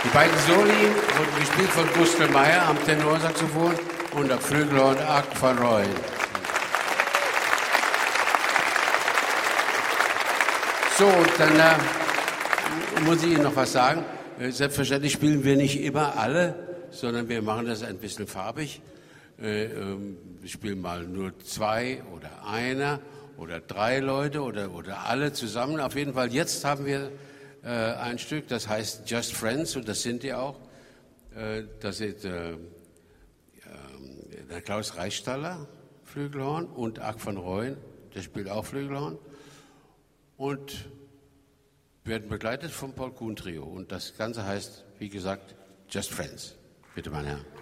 Die beiden Soli wurden gespielt von Gustl Meyer am Tenorsaxophon und am Flügelhorn Arc van Rooyen. So, und dann muss ich Ihnen noch was sagen. Selbstverständlich spielen wir nicht immer alle, sondern wir machen das ein bisschen farbig. Wir spielen mal nur 2 oder einer oder 3 Leute oder alle zusammen. Auf jeden Fall, jetzt haben wir ein Stück, das heißt Just Friends, und das sind die auch. Das ist der Klaus Reichstaller, Flügelhorn, und Arc van Rooyen, der spielt auch Flügelhorn. Und werden begleitet vom Paul Kuhn Trio. Und das Ganze heißt, wie gesagt, Just Friends. Bitte, mein Herr.